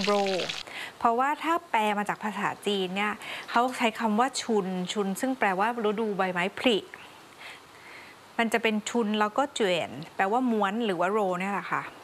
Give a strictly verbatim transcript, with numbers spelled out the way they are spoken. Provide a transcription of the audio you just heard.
โรเพราะว่าถ้าแปลมาจากภาษาจีนเนี่ยเขาใช้คำว่าชุนชุนซึ่งแปลว่าฤดูใบไม้ผลิมันจะเป็นชุนแล้วก็เจวียนแปลว่าม้วนหรือว่าโรเนี่ยแหละค่ะ